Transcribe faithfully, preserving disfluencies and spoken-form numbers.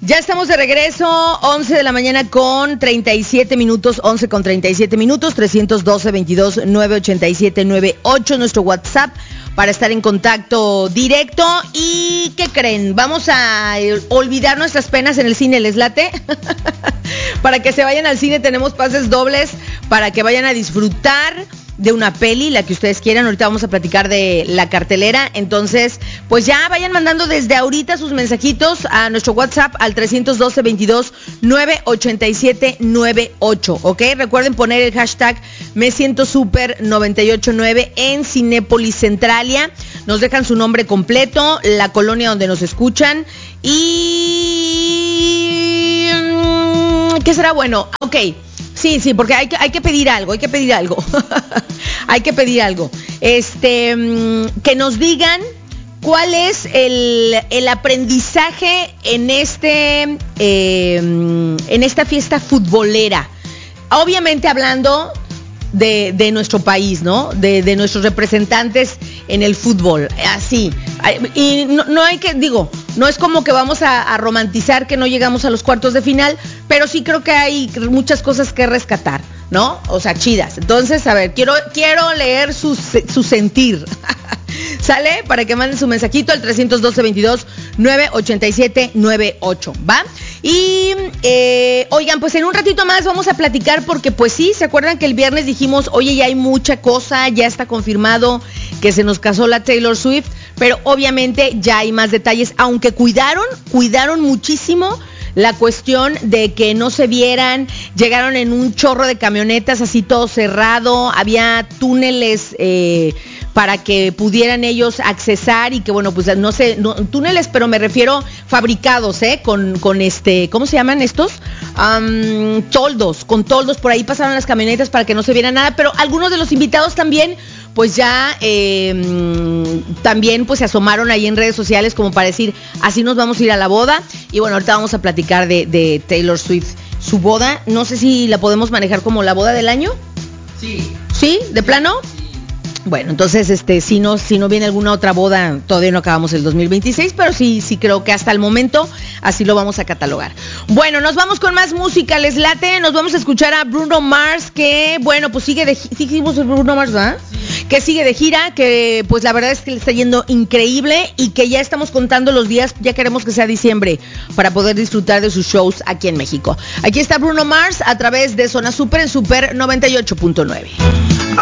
Ya estamos de regreso, once de la mañana con treinta y siete minutos, once con treinta y siete minutos, trescientos doce, veintidós, nueve ochenta y siete, noventa y ocho, nuestro WhatsApp para estar en contacto directo. ¿Y qué creen? Vamos a olvidar nuestras penas en el cine, ¿les late? Para que se vayan al cine, tenemos pases dobles para que vayan a disfrutar de una peli, la que ustedes quieran. Ahorita vamos a platicar de la cartelera. Entonces, pues ya vayan mandando desde ahorita sus mensajitos a nuestro WhatsApp al trescientos doce, veintidós, nueve ochenta y siete, noventa y ocho, ¿ok? Recuerden poner el hashtag Me Siento Super noventa y ocho nueve en Cinépolis Centralia. Nos dejan su nombre completo, la colonia donde nos escuchan y... ¿qué será bueno? Ok. Sí, sí, porque hay que, hay que pedir algo, hay que pedir algo. Hay que pedir algo. Este, que nos digan cuál es el, el aprendizaje en este, eh, en esta fiesta futbolera. Obviamente hablando de, de nuestro país, ¿no? De, de nuestros representantes en el fútbol. Así. Y no, no hay que, digo, no es como que vamos a, a romantizar que no llegamos a los cuartos de final, pero sí creo que hay muchas cosas que rescatar, ¿no? O sea, chidas. Entonces, a ver, quiero, quiero leer su, su sentir. ¿Sale? Para que manden su mensajito al trescientos doce, veintidós, nueve ochenta y siete, noventa y ocho, ¿va? Y, eh, oigan, pues en un ratito más vamos a platicar porque, pues sí, ¿se acuerdan que el viernes dijimos, oye, ya hay mucha cosa, ya está confirmado que se nos casó la Taylor Swift, pero obviamente ya hay más detalles, aunque cuidaron, cuidaron muchísimo la cuestión de que no se vieran, llegaron en un chorro de camionetas así todo cerrado, había túneles eh, para que pudieran ellos accesar y que bueno, pues no sé, no, túneles, pero me refiero fabricados, ¿eh? Con, con este, ¿cómo se llaman estos? Um, toldos, con toldos, por ahí pasaron las camionetas para que no se viera nada, pero algunos de los invitados también pues ya eh, también pues se asomaron ahí en redes sociales como para decir, así nos vamos a ir a la boda. Y bueno, ahorita vamos a platicar de, de Taylor Swift, su boda. No sé si la podemos manejar como la boda del año. Sí. ¿Sí? ¿De plano? Bueno, entonces, este, si no, si no viene alguna otra boda, todavía no acabamos el dos mil veintiséis, pero sí, sí creo que hasta el momento así lo vamos a catalogar. Bueno, nos vamos con más música, les late, nos vamos a escuchar a Bruno Mars, que, bueno, pues sigue de, sí, dijimos Bruno Mars, ¿verdad? Sí. Que sigue de gira, que pues la verdad es que le está yendo increíble y que ya estamos contando los días, ya queremos que sea diciembre para poder disfrutar de sus shows aquí en México. Aquí está Bruno Mars a través de Zona Super en Super noventa y ocho punto nueve.